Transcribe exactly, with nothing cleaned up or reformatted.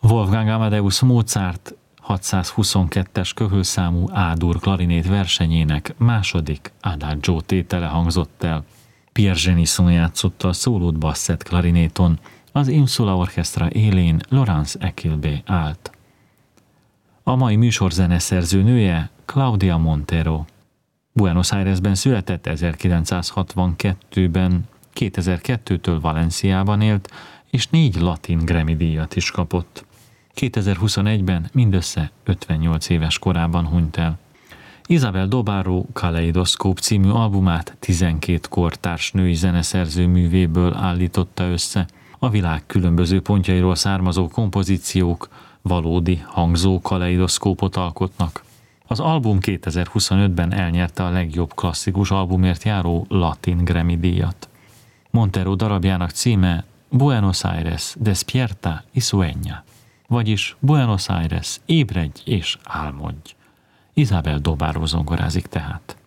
Wolfgang Amadeus Mozart hatszázhuszonkettes köhölszámú A-dur klarinét versenyének második adagio tétele hangzott el. Pierre Genisson játszotta a szólót basszett klarinéton, az Insula Orchestra élén Laurence Equilbé állt. A mai műsor zeneszerző nője Claudia Montero. Buenos Airesben született, ezerkilencszázhatvankettőben, kétezer-kettőtől Valenciában élt, és négy latin Grammy-díjat is kapott. kétezer-huszonegyben mindössze ötvennyolc éves korában hunyt el. Isabel Dobaro Kaleidoszkóp című albumát tizenkét kortárs női zeneszerző művéből állította össze. A világ különböző pontjairól származó kompozíciók valódi hangzó kaleidoszkópot alkotnak. Az album kétezer-huszonötben elnyerte a legjobb klasszikus albumért járó latin Grammy-díjat. Montero darabjának címe Buenos Aires despierta y sueña, vagyis Buenos Aires ébredj és álmodj. Isabel Dobaro zongorázik tehát.